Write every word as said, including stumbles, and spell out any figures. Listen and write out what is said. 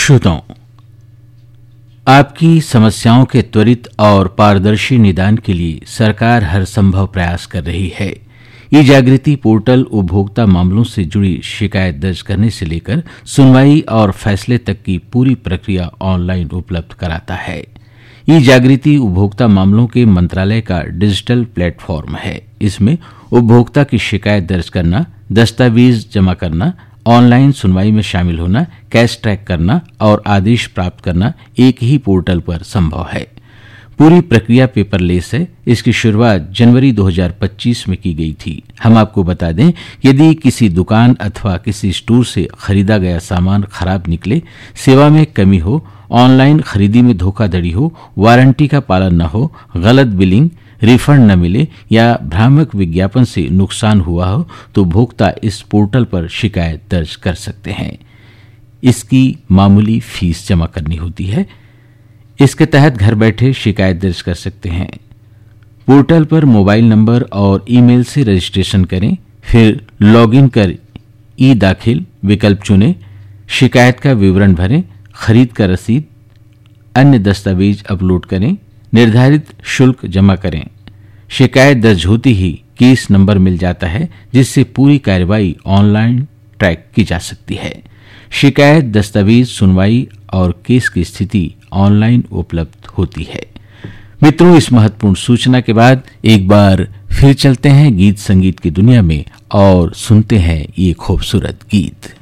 श्रोताओं, आपकी समस्याओं के त्वरित और पारदर्शी निदान के लिए सरकार हर संभव प्रयास कर रही है। ई जागृति पोर्टल उपभोक्ता मामलों से जुड़ी शिकायत दर्ज करने से लेकर सुनवाई और फैसले तक की पूरी प्रक्रिया ऑनलाइन उपलब्ध कराता है। ई जागृति उपभोक्ता मामलों के मंत्रालय का डिजिटल प्लेटफॉर्म है। इसमें उपभोक्ता की शिकायत दर्ज करना, दस्तावेज जमा करना, ऑनलाइन सुनवाई में शामिल होना, कैश ट्रैक करना और आदेश प्राप्त करना एक ही पोर्टल पर संभव है। पूरी प्रक्रिया पेपरलेस है। इसकी शुरुआत जनवरी दो हज़ार पच्चीस में की गई थी। हम आपको बता दें, यदि किसी दुकान अथवा किसी स्टोर से खरीदा गया सामान खराब निकले, सेवा में कमी हो, ऑनलाइन खरीदी में धोखाधड़ी हो, वारंटी का पालन न हो, गलत बिलिंग, रिफंड न मिले या भ्रामक विज्ञापन से नुकसान हुआ हो, तो उपभोक्ता इस पोर्टल पर शिकायत दर्ज कर सकते हैं। इसकी मामूली फीस जमा करनी होती है। इसके तहत घर बैठे शिकायत दर्ज कर सकते हैं। पोर्टल पर मोबाइल नंबर और ईमेल से रजिस्ट्रेशन करें, फिर लॉगिन कर ई दाखिल विकल्प चुनें, शिकायत का विवरण भरें, खरीद का रसीद, अन्य दस्तावेज अपलोड करें, निर्धारित शुल्क जमा करें। शिकायत दर्ज होती ही केस नंबर मिल जाता है, जिससे पूरी कार्रवाई ऑनलाइन ट्रैक की जा सकती है। शिकायत, दस्तावेज, सुनवाई और केस की स्थिति ऑनलाइन उपलब्ध होती है। मित्रों, इस महत्वपूर्ण सूचना के बाद एक बार फिर चलते हैं गीत संगीत की दुनिया में और सुनते हैं ये खूबसूरत गीत।